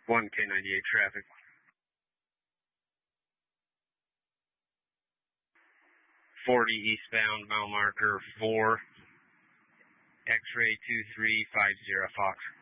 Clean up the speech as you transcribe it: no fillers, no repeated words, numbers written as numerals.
1K98 traffic. 40 eastbound, mile marker 4, X-ray 2350 Fox.